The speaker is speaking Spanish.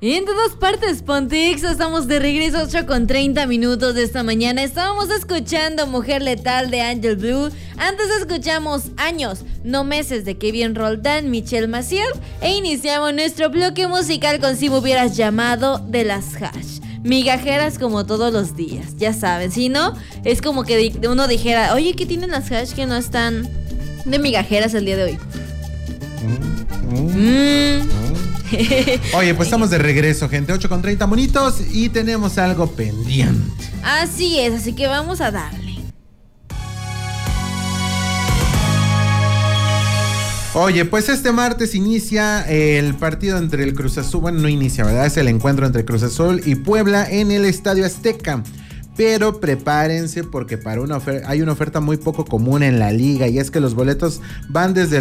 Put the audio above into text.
Y en todas partes, Pontix, estamos de regreso 8:30 de esta mañana. Estábamos escuchando Mujer Letal de Angel Blue. Antes escuchamos Años, no meses de Kevin Roldán, Michelle Maciel. E iniciamos nuestro bloque musical con Si me hubieras llamado de las Hash. Migajeras como todos los días, ya saben. Si no, es como que uno dijera, oye, ¿qué tienen las Hash que no están de migajeras el día de hoy? Oye, pues estamos de regreso, gente. 8:30 monitos y tenemos algo pendiente. Así es, así que vamos a darle. Oye, pues este martes inicia el partido entre el Cruz Azul. Bueno, no inicia, ¿verdad? Es el encuentro entre Cruz Azul y Puebla en el Estadio Azteca. Pero prepárense porque hay una oferta muy poco común en la liga, y es que los boletos van desde